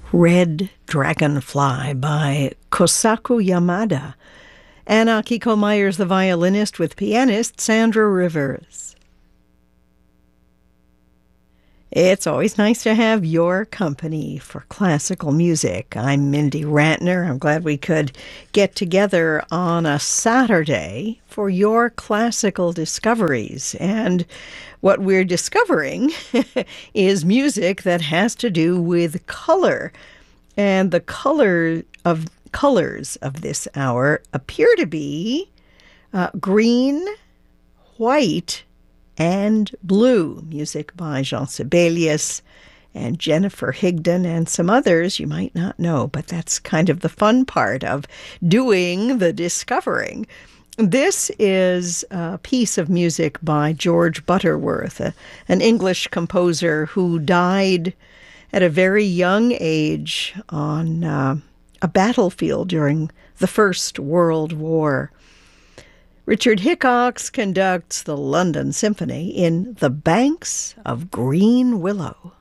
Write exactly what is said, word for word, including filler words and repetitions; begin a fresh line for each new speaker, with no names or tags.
Red Dragonfly by Kosaku Yamada. And Akiko Myers, the violinist, with pianist Sandra Rivers. It's always nice to have your company for classical music. I'm Mindy Rantner. I'm glad we could get together on a Saturday for your classical discoveries. And what we're discovering is music that has to do with color. And the color of colors of this hour appear to be uh, green, white, and blue. Music by Jean Sibelius and Jennifer Higdon and some others you might not know, but that's kind of the fun part of doing the discovering. This is a piece of music by George Butterworth, a, an English composer who died at a very young age on uh, a battlefield during the First World War. Richard Hickox conducts the London Symphony in The Banks of Green Willow.